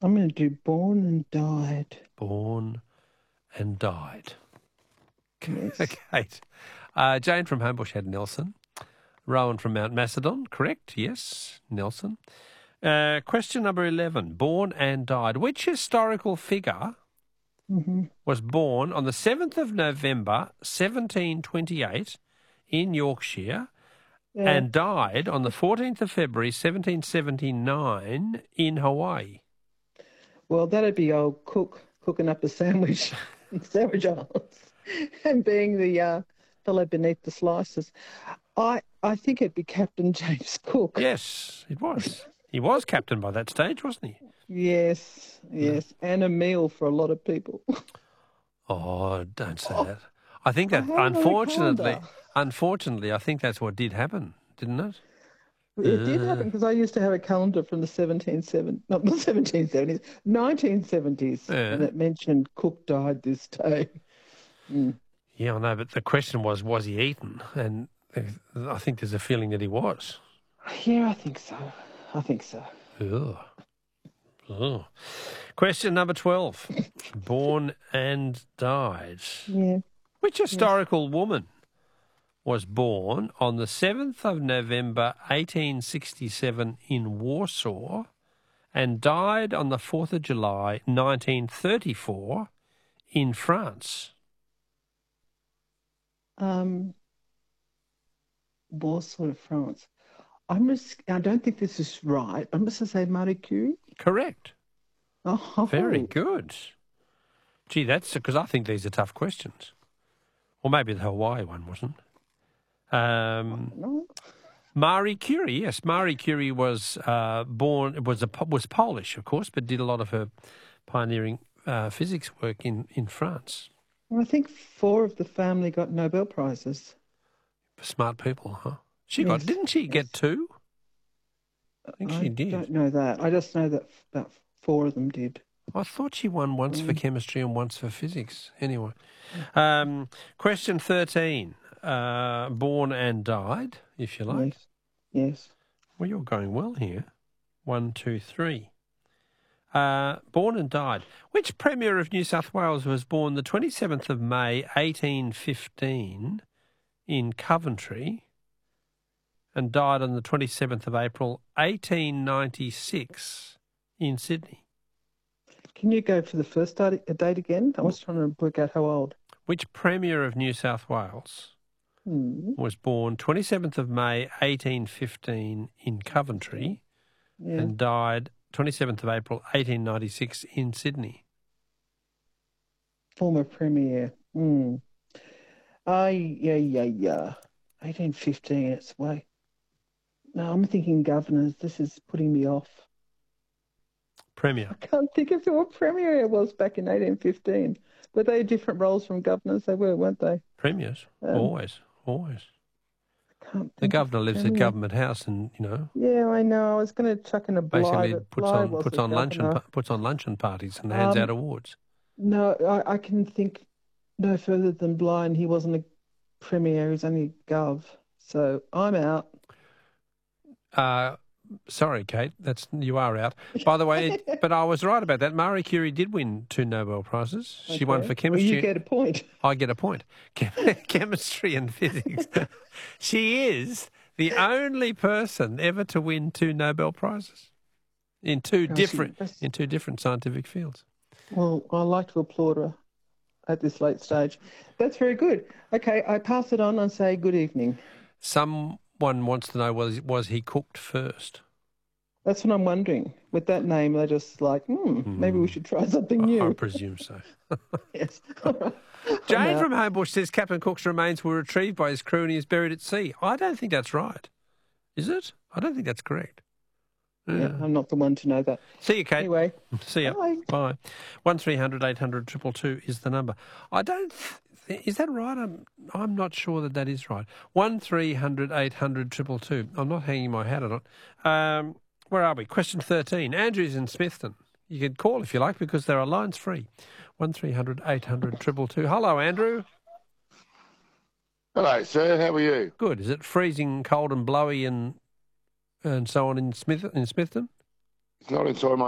I'm going to do born and died. Born and died. Yes. Kate. Jane from Homebush had Nelson. Rowan from Mount Macedon, correct? Yes, Nelson. Question number 11. Born and died. Which historical figure was born on the 7th of November, 1728 in Yorkshire and died on the 14th of February, 1779 in Hawaii? Well, that'd be old Cook cooking up a sandwich in sandwich aisles and being the fellow beneath the slices. I think it'd be Captain James Cook. Yes, it was. He was captain by that stage, wasn't he? Yes, and a meal for a lot of people. Oh, don't say that. I think I that, had it on the unfortunately, I think that's what did happen, didn't it? It did happen because I used to have a calendar from the 1770s, 1970s, and it mentioned Cook died this day. Yeah, I know, but the question was he eaten? And I think there's a feeling that he was. Yeah, I think so. Ugh. Oh. Question number 12. Born and died. Yeah. Which historical woman was born on the 7th of November 1867 in Warsaw and died on the 4th of July 1934 in France? Warsaw, France. I don't think this is right. I'm just going to say Marie Curie. Correct. Oh, Very good. Gee, that's because I think these are tough questions. Or maybe the Hawaii one wasn't. No. Marie Curie, yes. Marie Curie was was Polish, of course, but did a lot of her pioneering physics work in France. Well, I think 4 of the family got Nobel Prizes. Smart people, huh? Didn't she get 2? I think she did. I don't know that. I just know that about 4 of them did. I thought she won once for chemistry and once for physics. Anyway. Question 13. Born and died, if you like. Yes. Well, you're going well here. 1, 2, 3. Born and died. Which Premier of New South Wales was born the 27th of May, 1815 in Coventry and died on the 27th of April, 1896 in Sydney? Can you go for the first date again? I was trying to work out how old. Which Premier of New South Wales was born 27th of May 1815 in Coventry and died 27th of April 1896 in Sydney? Former Premier. Yeah. 1815, it's way. No, I'm thinking governors. This is putting me off. Premier. I can't think of who a Premier was back in 1815. Were they different roles from governors? They were, weren't they? Premiers. Always. I can't The think governor lives at Government House and, Yeah, I know. I was going to chuck in a Bligh. basically puts on luncheon parties and hands out awards. No, I can think no further than Bligh, and he wasn't a Premier. He was only Gov. So I'm out. Sorry, Kate, you are out. By the way, but I was right about that. Marie Curie did win 2 Nobel Prizes. She won for chemistry. Well, you get a point. I get a point. Chemistry and physics. She is the only person ever to win 2 Nobel Prizes in two different scientific fields. Well, I like to applaud her at this late stage. That's very good. Okay, I pass it on and say good evening. Someone wants to know, was he cooked first? That's what I'm wondering. With that name, they're just like, maybe we should try something new. I presume so. Yes. Jane from Homebush says Captain Cook's remains were retrieved by his crew and he is buried at sea. I don't think that's right. Is it? I don't think that's correct. Yeah, I'm not the one to know that. See you, Kate. Anyway. See you. Bye. 1300 800 222 is the number. Is that right? I'm not sure that is right. 1300 800 222. I'm not hanging my hat on it. Where are we? Question 13. Andrew's in Smithton. You can call if you like because there are lines free. 1300 800 222. Hello, Andrew. Hello, sir. How are you? Good. Is it freezing cold and blowy and so on in Smithton? It's not inside my